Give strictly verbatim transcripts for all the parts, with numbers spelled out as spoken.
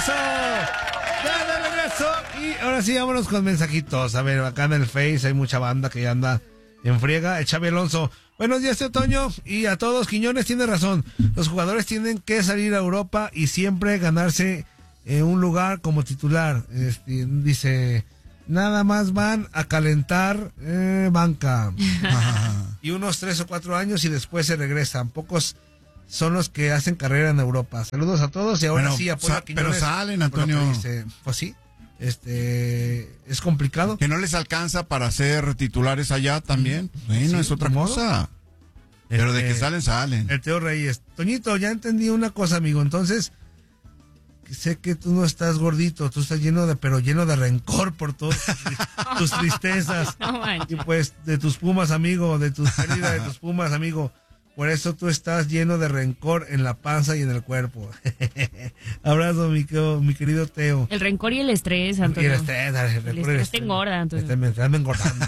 regreso. Ya de regreso. Y ahora sí, vámonos con mensajitos. A ver, acá en el Face hay mucha banda que ya anda en friega. El Xavi Alonso. Buenos días, este otoño. Y a todos, Quiñones tiene razón. Los jugadores tienen que salir a Europa y siempre ganarse eh, un lugar como titular. Este, dice, nada más van a calentar eh, banca. Y unos tres o cuatro años y después se regresan. Pocos son los que hacen carrera en Europa. Saludos a todos y ahora bueno, sí apoyo sa- a Quiñones. Pero salen, Antonio. Bueno, pues, dice, pues sí, este, es complicado. Que no les alcanza para ser titulares allá también. Bueno, Sí, es otra ¿de modo? cosa. Pero de que Este, salen, salen. El Teo Reyes. Toñito, ya entendí una cosa, amigo. Entonces, sé que tú no estás gordito, tú estás lleno de, pero lleno de rencor por todas tus tristezas. No manches. Y pues, de tus pumas, amigo, de tus pérdidas, de tus pumas, amigo. Por eso tú estás lleno de rencor en la panza y en el cuerpo. Abrazo, mi, querido- mi querido Teo. El rencor y el estrés, Y Antonio. el estrés, dale, el El rencor y estrés te engorda, Antonio. Este, me están engordando.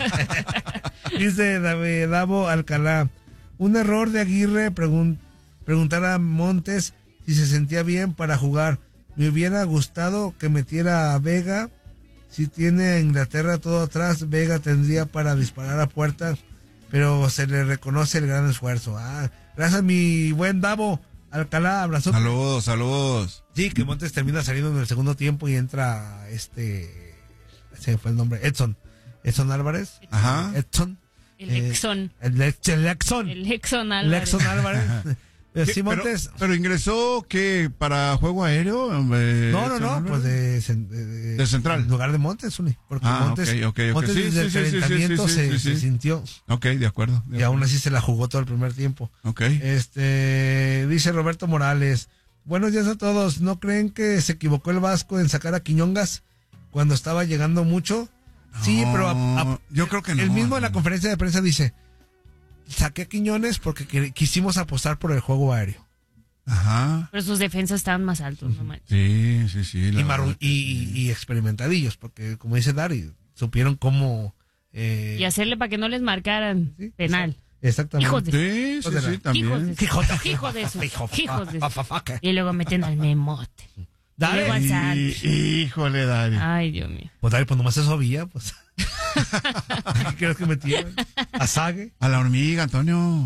Dice David Davo Alcalá, un error de Aguirre pregun- preguntar a Montes si se sentía bien para jugar. Me hubiera gustado que metiera a Vega. Si tiene a Inglaterra todo atrás, Vega tendría para disparar a puerta, pero se le reconoce el gran esfuerzo. Ah, gracias, mi buen Davo Alcalá, abrazo. Saludos, saludos. Sí, que Montes termina saliendo en el segundo tiempo y entra este, se fue el nombre, Edson, Edson Álvarez. Ajá. Edson. El eh, Exxon. El, Ex- el Exxon. El Exxon El Álvarez. Exxon Álvarez. Eh, ¿Qué? Sí, pero, Montes. pero ingresó, ¿qué? ¿Para juego aéreo? Eh, No, no, Edson no, Álvarez. pues de, cen- de, de- De central. En lugar de Montes, Uni, porque Ah, Montes, ok, ok, ok. Montes Sí, desde sí, el sí, sí, calentamiento sí, sí, se, sí, se sí. sintió Ok, de acuerdo. de y aún acuerdo. así se la jugó todo el primer tiempo. Ok. Este, dice Roberto Morales, buenos días a todos, ¿no creen que se equivocó el Vasco en sacar a Quiñongas cuando estaba llegando mucho? Sí, No, pero a- a- yo creo que no. el mismo en la conferencia de prensa dice, saqué a Quiñones porque que- quisimos apostar por el juego aéreo. Ajá. Pero sus defensas estaban más altos, no manches. Sí, sí, sí. la Y, marru- verdad. y, y- y experimentadillos, porque como dice Dari, supieron cómo... eh, Y hacerle para que no les marcaran sí, penal. Exactamente. Hijos de- Sí, sí, Hijos de sí, la- Hijos también. de, Hijo de- hijos de su, Hijo- hijos de fa- su. fa- fa- fa- Y luego meten al memote. Dale. Y luego al Santos. Y- Híjole, Dari. Ay, Dios mío. Pues Dari, pues nomás eso había, pues. ¿Qué quieres que metieran? A Sague. A la hormiga, Antonio.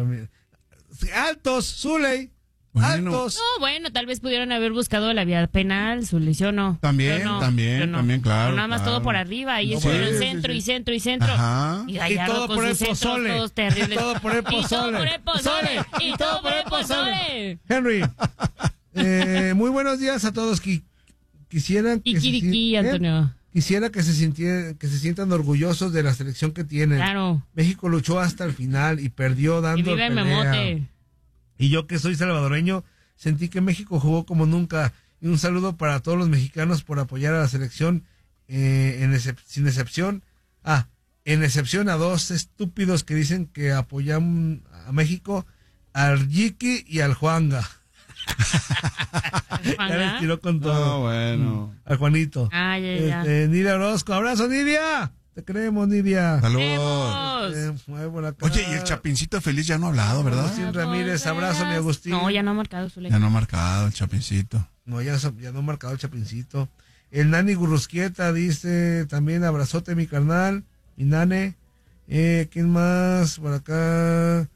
Altos, Zuley. Bueno. Altos. No, bueno, tal vez pudieron haber buscado la vía penal, su lesión no. También, Yo no, también, yo no. también, claro, Pero nada más claro. todo por arriba y No, estuvieron sí, centro sí, y sí. centro y centro. Ajá. Y Y Gallardo todo con por el sus centros pozole. todos terribles. Todo por el Y todo pozole. por el pozole. Y todo por el pozole. Henry. eh, muy buenos días a todos. Qui- Quisieran que se Kikiriki, sien- Antonio. ¿eh? Quisiera que se sintiera, que se sientan orgullosos de la selección que tienen. Claro. México luchó hasta el final y perdió Y dando vive el pelea. memote. Y yo que soy salvadoreño, sentí que México jugó como nunca. Y un saludo para todos los mexicanos por apoyar a la selección, eh, en excep- sin excepción. Ah, en excepción a dos estúpidos que dicen que apoyan a México, al Yiki y al Juanga. Ya les tiró con todo. No, bueno. Al Juanito. Ah, ya, ya. Este, Nidia Orozco, abrazo Nidia. Te creemos, Nidia. Saludos. ¡Vemos! Eh, mueve por acá. Oye, y el Chapincito Feliz ya no ha hablado, ¿verdad? Agustín Ramírez, abrazo, mi Agustín. No, ya no ha marcado su Ya no ha marcado el Chapincito. No, ya, so- ya no ha marcado el Chapincito. El Nani Gurrusquieta dice también abrazote, mi carnal, mi nane. Eh, ¿Quién más? Por acá.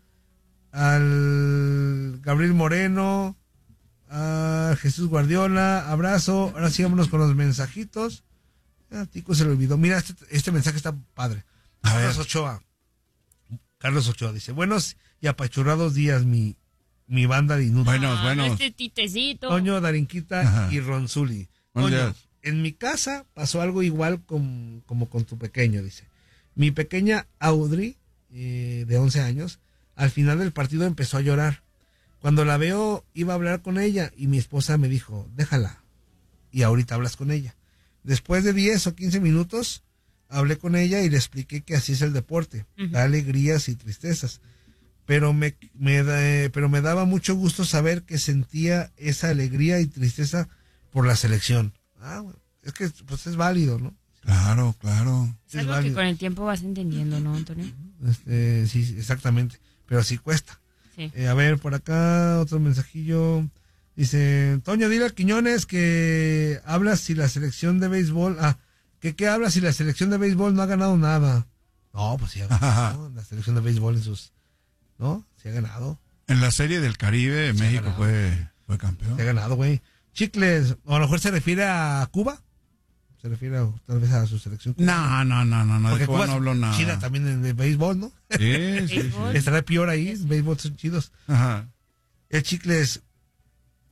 Al Gabriel Moreno. A Jesús Guardiola. Abrazo. Ahora sí, vámonos con los mensajitos. A Tico se le olvidó. Mira, este, este mensaje está padre. A Carlos ver. Ochoa. Carlos Ochoa dice: buenos y apachurrados días, mi, mi banda de inútiles. Buenos, buenos. Este titecito. Toño, Darinquita Ajá. y Ronzuli. Buenos Toño, días. en mi casa pasó algo igual con, como con tu pequeño, dice. Mi pequeña Audrey, eh, de once años, al final del partido empezó a llorar. Cuando la veo, iba a hablar con ella y mi esposa me dijo, déjala. Y ahorita hablas con ella. Después de diez o quince minutos, hablé con ella y le expliqué que así es el deporte. Ujú. Da alegrías y tristezas. Pero me, me da- pero me daba mucho gusto saber que sentía esa alegría y tristeza por la selección. Ah, bueno, es que pues es válido, ¿no? Claro, claro. Es algo que válido. con el tiempo vas entendiendo, ¿no, Antonio? Este, sí, exactamente. Pero sí cuesta. Sí. Eh, a ver, por acá otro mensajillo. Dice, Toño, dile a Quiñones que hablas si la selección de béisbol, ah, que qué hablas si la selección de béisbol no ha ganado nada. No, pues sí ha ganado, la selección de béisbol en sus, ¿no? Sí ha ganado. En la Serie del Caribe, Sí México fue, fue campeón. Sí ha ganado, güey. Chicles, o a lo mejor se refiere a Cuba. Se refiere a, tal vez a su selección. No, no, no, no, no, Porque de Cuba Cuba no hablo nada. China también en el béisbol, ¿no? Sí, sí, sí. Béisbol. Estará peor ahí, béisbol son chidos. Ajá. El Chicles,